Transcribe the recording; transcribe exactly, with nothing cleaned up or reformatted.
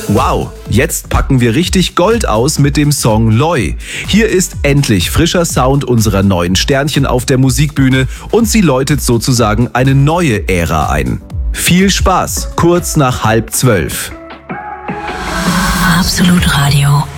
Wow, jetzt packen wir richtig Gold aus mit dem Song Loi. Hier ist endlich frischer Sound unserer neuen Sternchen auf der Musikbühne und sie läutet sozusagen eine neue Ära ein. Viel Spaß, kurz nach halb zwölf. Absolut Radio.